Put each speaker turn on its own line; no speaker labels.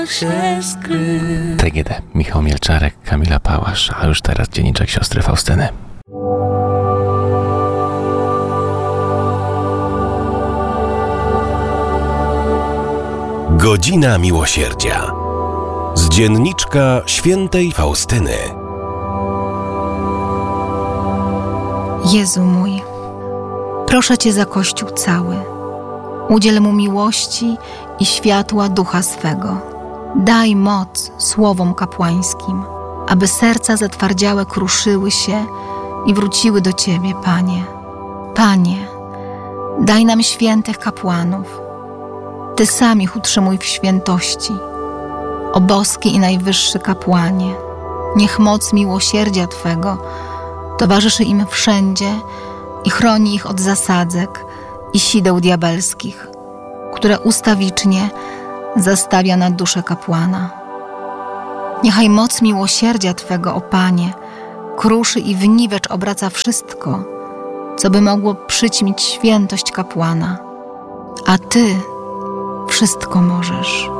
TGD. Michał Mielczarek, Kamila Pałasz, a już teraz dzienniczek siostry Faustyny.
Godzina Miłosierdzia. Z dzienniczka świętej Faustyny.
Jezu mój, proszę Cię za Kościół cały. Udziel mu miłości i światła Ducha swego. Daj moc słowom kapłańskim, aby serca zatwardziałe kruszyły się i wróciły do Ciebie, Panie. Panie, daj nam świętych kapłanów. Ty sam ich utrzymuj w świętości. O boski i najwyższy kapłanie, niech moc miłosierdzia Twego towarzyszy im wszędzie i chroni ich od zasadzek i sideł diabelskich, które ustawicznie zastawia na duszę kapłana. Niechaj moc miłosierdzia Twego, o Panie, kruszy i w niwecz obraca wszystko, co by mogło przyćmić świętość kapłana. A Ty wszystko możesz.